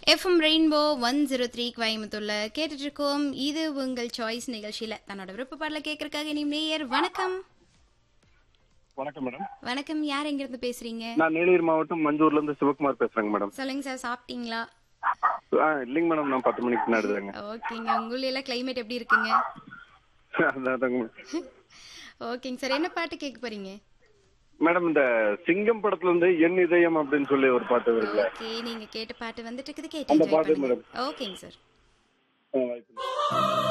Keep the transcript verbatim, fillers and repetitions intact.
FM rainbow one zero three கோயம்புத்தூர்ல கேட்டுட்டு இருக்கோம். இது உங்கள் சாய்ஸ் நிகழ்ச்சியில தன்னோட விருப்ப பாடல கேட்கறதுக்காக இனி நேயர். வணக்கம். வணக்கம் மேடம். வணக்கம். யார் எங்க இருந்து பேசுறீங்க? நான் நீலகிரி மாவட்டம் மஞ்சூர்ல இருந்து சிவகுமார் பேசுறேங்க மேடம். சொல்லுங்க சார், சாப்பிட்டீங்களா? இல்லைங்க மேடம், நான் பத்து மணிக்கு நடுதுங்க. ஓகேங்க. உங்க எல்லாம் கிளைமேட் எப்படி இருக்குங்க? ஓகேங்க சார், என்ன பாட்டு கேட்க போறீங்க? மேடம், இந்த சிங்கம் படத்துல இருந்து என் இதயம் அப்படின்னு சொல்லி ஒரு பாட்டு வருது. ஓகே, நீங்க கேட்ட பாட்டு வந்துட்டு இருக்குது, கேட்டு என்ஜாய் பண்ணுங்க. ஓகேங்க சார்.